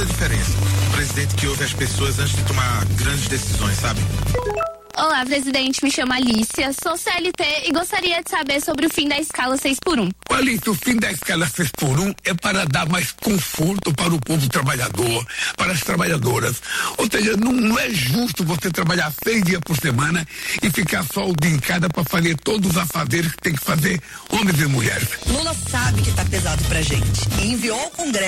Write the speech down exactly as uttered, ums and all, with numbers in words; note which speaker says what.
Speaker 1: diferença. Um presidente que ouve as pessoas antes de tomar grandes decisões, sabe?
Speaker 2: Olá, presidente, me chamo Alicia, sou C L T e gostaria de saber sobre o fim da escala seis por um.
Speaker 3: Alicia, o fim da escala seis por um é para dar mais conforto para o povo trabalhador, para as trabalhadoras. Ou seja, não, não é justo você trabalhar seis dias por semana e ficar só o dia em casa para fazer todos os afazeres que tem que fazer homens e mulheres.
Speaker 4: Lula sabe que tá pesado pra gente e enviou ao Congresso